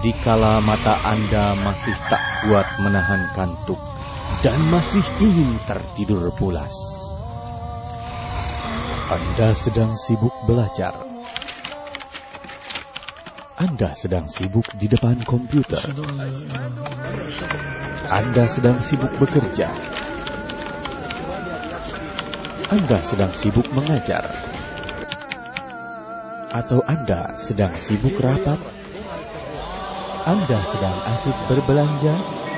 dikala mata Anda masih tak kuat menahan kantuk dan masih ingin tertidur pulas. Anda sedang sibuk belajar. Anda sedang sibuk di depan komputer. Anda sedang sibuk bekerja. Anda sedang sibuk mengajar. Atau Anda sedang sibuk rapat. Anda sedang asik berbelanja.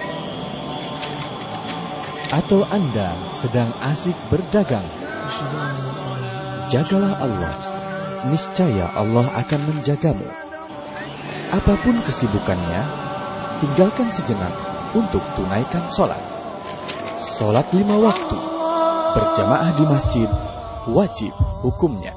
Atau Anda sedang asik berdagang. Jagalah Allah, niscaya Allah akan menjagamu. Apapun kesibukannya, tinggalkan sejenak untuk tunaikan sholat. Sholat 5 waktu, berjamaah di masjid, wajib hukumnya.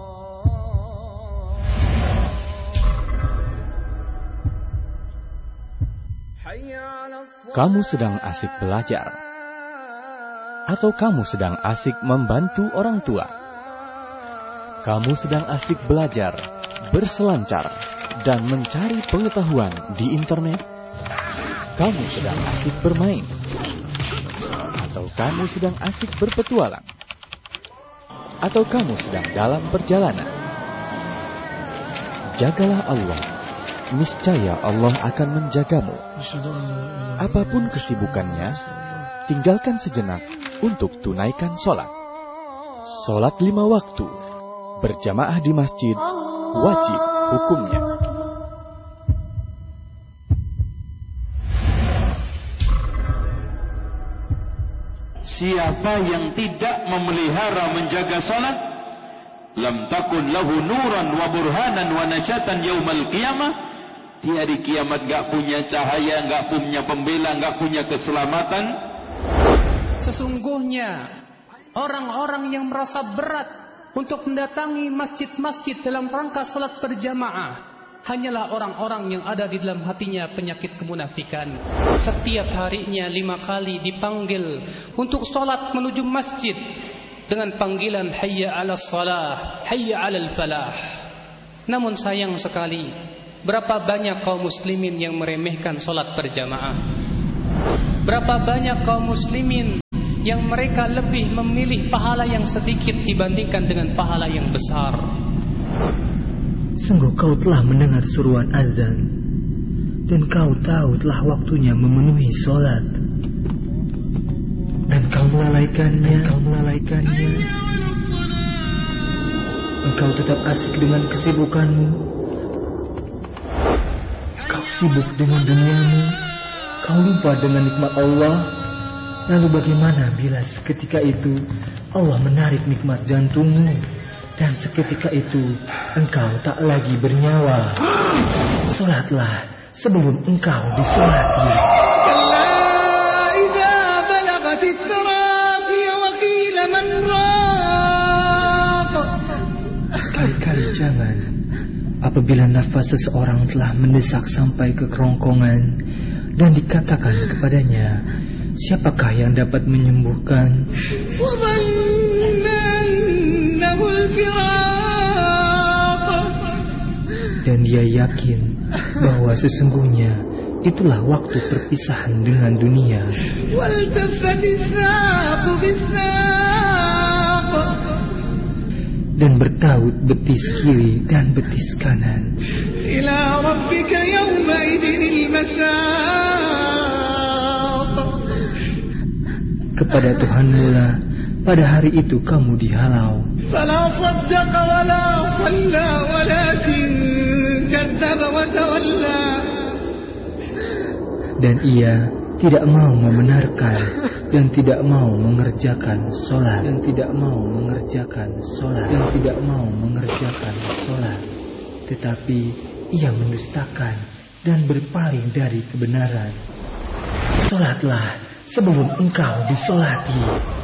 Kamu sedang asik belajar, atau kamu sedang asik membantu orang tua? Kamu sedang asik belajar, berselancar, dan mencari pengetahuan di internet? Kamu sedang asik bermain? Atau kamu sedang asik berpetualang? Atau kamu sedang dalam perjalanan? Jagalah Allah, niscaya Allah akan menjagamu. Apapun kesibukannya, tinggalkan sejenak untuk tunaikan sholat. Sholat 5 waktu, berjamaah di masjid, wajib hukumnya. Siapa yang tidak memelihara menjaga salat, lam takun lahu nuran wa burhanan wa najatan yaumal qiyamah. Di hari kiamat gak punya cahaya, gak punya pembela, gak punya keselamatan. Sesungguhnya orang-orang yang merasa berat untuk mendatangi masjid-masjid dalam rangka salat berjamaah hanyalah orang-orang yang ada di dalam hatinya penyakit kemunafikan. Setiap harinya 5 kali dipanggil untuk salat menuju masjid dengan panggilan hayya 'alas shalah, hayya 'alal falah. Namun sayang sekali, berapa banyak kaum muslimin yang meremehkan salat berjamaah? Berapa banyak kaum muslimin yang mereka lebih memilih pahala yang sedikit dibandingkan dengan pahala yang besar? Sungguh kau telah mendengar seruan azan, dan kau tahu telah waktunya memenuhi sholat, dan kau melalaikannya. Engkau tetap asik dengan kesibukanmu. Kau sibuk dengan duniamu. Kau lupa dengan nikmat Allah. Lalu bagaimana bila seketika itu Allah menarik nikmat jantungmu, dan seketika itu engkau tak lagi bernyawa? Sholatlah sebelum engkau disolati. Sekali-kali jangan. Apabila nafas seseorang telah mendesak sampai ke kerongkongan dan dikatakan kepadanya, siapakah yang dapat menyembuhkan? Dan dia yakin bahwa sesungguhnya itulah waktu perpisahan dengan dunia. Dan bertaut betis kiri dan betis kanan. Kepada Tuhanmu lah pada hari itu kamu dihalau. Dan ia tidak mau membenarkan dan tidak mau mengerjakan sholat, tetapi ia mendustakan dan berpaling dari kebenaran. Sholatlah sebelum engkau disolati.